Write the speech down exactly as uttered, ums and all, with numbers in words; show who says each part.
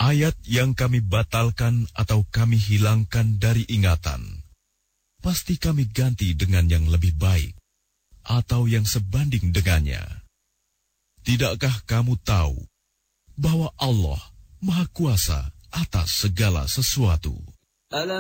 Speaker 1: ayat yang kami batalkan atau kami hilangkan dari ingatan, pasti kami ganti dengan yang lebih baik atau yang sebanding dengannya. Tidakkah kamu tahu bahwa Allah Maha Kuasa atas segala sesuatu?